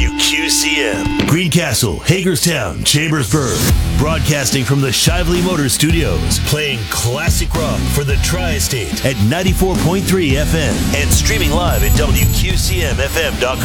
WQCM. Greencastle, Hagerstown, Chambersburg. Broadcasting from the Shively Motor Studios. Playing classic rock for the Tri-State at 94.3 FM. And streaming live at WQCMFM.com.